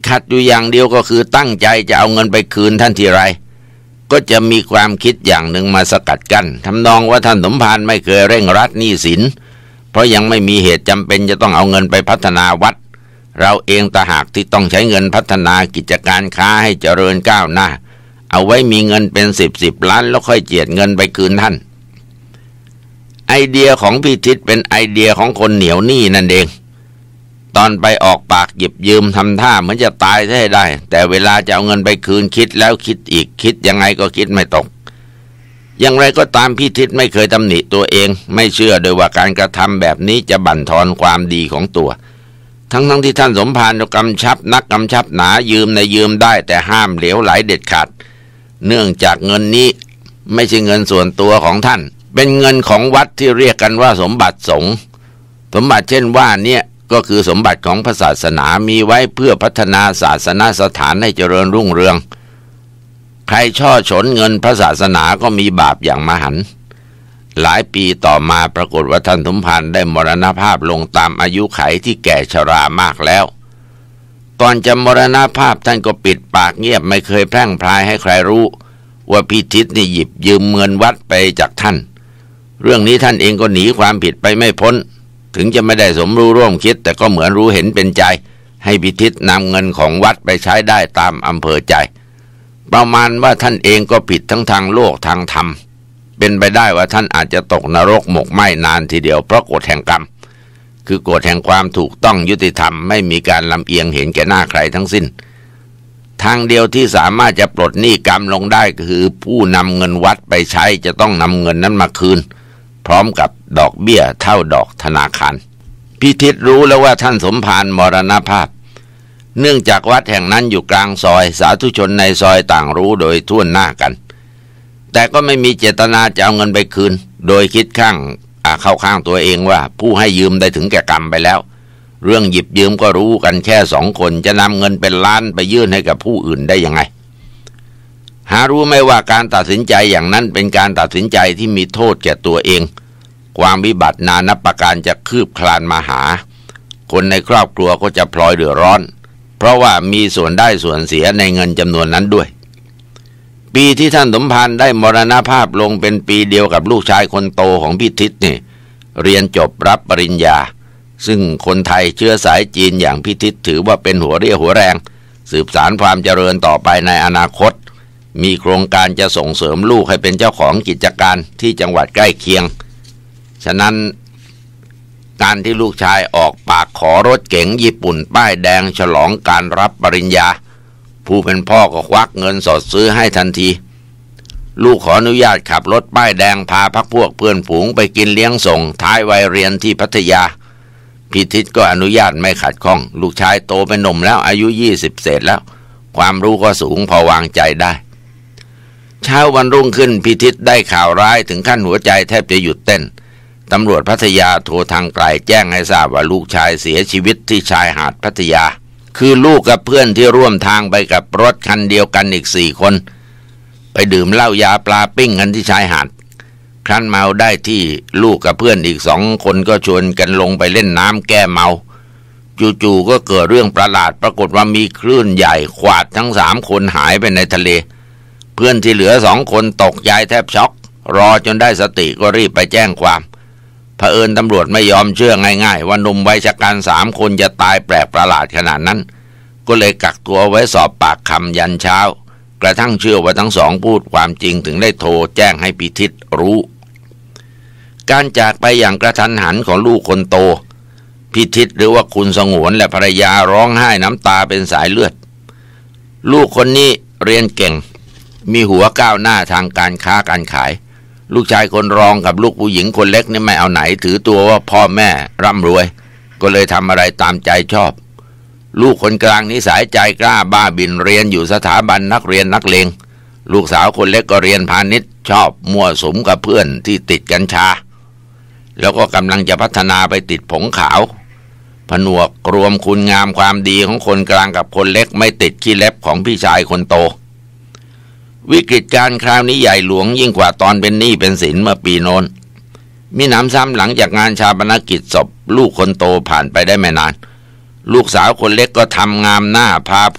ขัดอยู่อย่างเดียวก็คือตั้งใจจะเอาเงินไปคืนท่านทีไรก็จะมีความคิดอย่างหนึ่งมาสกัดกั้นทำนองว่าท่านสมภารไม่เคยเร่งรัดหนี้สินเพราะยังไม่มีเหตุจำเป็นจะต้องเอาเงินไปพัฒนาวัดเราเองต่างหากที่ต้องใช้เงินพัฒนากิจการค้าให้เจริญก้าวหน้าเอาไว้มีเงินเป็นสิบล้านแล้วค่อยเจียดเงินไปคืนท่านไอเดียของพี่ทิศเป็นไอเดียของคนเหนียวหนี้นั่นเองตอนไปออกปากหยิบยืมทำท่าเหมือนจะตายให้ได้แต่เวลาจะเอาเงินไปคืนคิดแล้วคิดอีกคิดยังไงก็คิดไม่ตกอย่างไรก็ตามพี่ทิศไม่เคยตำหนิตัวเองไม่เชื่อโดยว่าการกระทำแบบนี้จะบั่นทอนความดีของตัวทั้งที่ท่านสมภารกำชับนักกำชับหนายืมในยืมได้แต่ห้ามเหลวไหลเด็ดขาดเนื่องจากเงินนี้ไม่ใช่เงินส่วนตัวของท่านเป็นเงินของวัดที่เรียกกันว่าสมบัติสงฆ์สมบัติเช่นว่าเนี่ยก็คือสมบัติของพระศาสนามีไว้เพื่อพัฒนาศาสนสถานให้เจริญรุ่งเรืองใครช่อฉนเงินพระศาสนาก็มีบาปอย่างมหันต์หลายปีต่อมาปรากฏว่าท่านสมภารได้มรณภาพลงตามอายุไขที่แก่ชรามากแล้วก่อนจะมรณภาพท่านก็ปิดปากเงียบไม่เคยแพร่งพรายให้ใครรู้ว่าพี่ทิศนี่หยิบยืมเงินวัดไปจากท่านเรื่องนี้ท่านเองก็หนีความผิดไปไม่พ้นถึงจะไม่ได้สมรู้ร่วมคิดแต่ก็เหมือนรู้เห็นเป็นใจให้พี่ทิศนำเงินของวัดไปใช้ได้ตามอำเภอใจประมาณว่าท่านเองก็ผิดทั้งทางโลกทางธรรมเป็นไปได้ว่าท่านอาจจะตกนรกหมกไหม้นานทีเดียวเพราะกฎแห่งกรรมคือกฎแห่งความถูกต้องยุติธรรมไม่มีการลำเอียงเห็นแก่หน้าใครทั้งสิ้นทางเดียวที่สามารถจะปลดหนี้กรรมลงได้ก็คือผู้นำเงินวัดไปใช้จะต้องนำเงินนั้นมาคืนพร้อมกับดอกเบี้ยเท่าดอกธนาคารพี่ทิศรู้แล้วว่าท่านสมภารมรณภาพเนื่องจากวัดแห่งนั้นอยู่กลางซอยสาธุชนในซอยต่างรู้โดยทั่วหน้ากันแต่ก็ไม่มีเจตนาจะเอาเงินไปคืนโดยคิดเข้าข้างตัวเองว่าผู้ให้ยืมได้ถึงแก่กรรมไปแล้วเรื่องหยิบยืมก็รู้กันแค่2 คนจะนำเงินเป็นล้านไปยื่นให้กับผู้อื่นได้ยังไงหารู้ไหมว่าการตัดสินใจอย่างนั้นเป็นการตัดสินใจที่มีโทษแก่ตัวเองความวิบัตินานับประการจะคืบคลานมาหาคนในครอบครัวก็จะพลอยเดือดร้อนเพราะว่ามีส่วนได้ส่วนเสียในเงินจำนวนนั้นด้วยปีที่ท่านสมภารได้มรณภาพลงเป็นปีเดียวกับลูกชายคนโตของพี่ทิศนี่เรียนจบรับปริญญาซึ่งคนไทยเชื้อสายจีนอย่างพี่ทิศถือว่าเป็นหัวเรี่ยวหัวแรงสืบสานความเจริญต่อไปในอนาคตมีโครงการจะส่งเสริมลูกให้เป็นเจ้าของกิจการที่จังหวัดใกล้เคียงฉะนั้นการที่ลูกชายออกปากขอรถเก๋งญี่ปุ่นป้ายแดงฉลองการรับปริญญาผู้เป็นพ่อก็ควักเงินสดซื้อให้ทันทีลูกขออนุญาตขับรถป้ายแดงพาพวกเพื่อนฝูงไปกินเลี้ยงส่งท้ายวัยเรียนที่พัทยาพี่ทิศก็อนุญาตไม่ขัดข้องลูกชายโตเป็นหนุ่มแล้วอายุ20เศษแล้วความรู้ก็สูงพอวางใจได้เช้าวันรุ่งขึ้นพี่ทิศได้ข่าวร้ายถึงขั้นหัวใจแทบจะหยุดเต้นตำรวจพัทยาโทรทางไกลแจ้งให้ทราบว่าลูกชายเสียชีวิตที่ชายหาดพัทยาคือลูกกับเพื่อนที่ร่วมทางไปกับรถคันเดียวกันอีก4 คนไปดื่มเหล้ายาปลาปิ้งกันที่ชายหาดครั้นเมาได้ที่ลูกกับเพื่อนอีก2 คนก็ชวนกันลงไปเล่นน้ำแก้เมาจู่ๆก็เกิดเรื่องประหลาดปรากฏว่ามีคลื่นใหญ่ขวาดทั้ง3 คนหายไปในทะเลเพื่อนที่เหลือ2 คนตกใจแทบช็อกรอจนได้สติก็รีบไปแจ้งความเผอิญตำรวจไม่ยอมเชื่อง่ายๆว่าหนุ่มวัยชรา3 คนจะตายแปลกประหลาดขนาดนั้นก็เลยกักตัวไว้สอบปากคำยันเช้ากระทั่งเชื่อว่าทั้ง2พูดความจริงถึงได้โทรแจ้งให้พี่ทิศรู้การจากไปอย่างกระทันหันของลูกคนโตพี่ทิศหรือว่าคุณสงวนและภรรยาร้องไห้น้ำตาเป็นสายเลือดลูกคนนี้เรียนเก่งมีหัวก้าวหน้าทางการค้าการขายลูกชายคนรองกับลูกผู้หญิงคนเล็กนี่ไม่เอาไหนถือตัวว่าพ่อแม่ร่ำรวยก็เลยทำอะไรตามใจชอบลูกคนกลางนิสัยใจกล้าบ้าบินเรียนอยู่สถาบันนักเรียนนักเลงลูกสาวคนเล็กก็เรียนพาณิชย์ชอบมั่วสุมกับเพื่อนที่ติดกัญชาแล้วก็กำลังจะพัฒนาไปติดผงขาวผนวกรวมคุณงามความดีของคนกลางกับคนเล็กไม่ติดขี้เล็บของพี่ชายคนโตวิกฤตการคราวนี้ใหญ่หลวงยิ่งกว่าตอนเป็นหนี้เป็นสินเมื่อปีโน้นมีหนำซ้ำหลังจากงานชาปนกิจศพลูกคนโตผ่านไปได้ไม่นานลูกสาวคนเล็กก็ทำงามหน้าพา